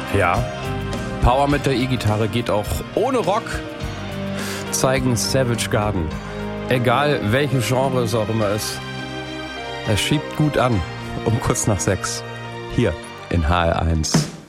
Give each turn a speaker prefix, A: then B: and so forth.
A: Ja, Power mit der E-Gitarre geht auch ohne Rock, zeigen Savage Garden. Egal welches Genre es auch immer ist, er schiebt gut an, um kurz nach 6, hier in HR1.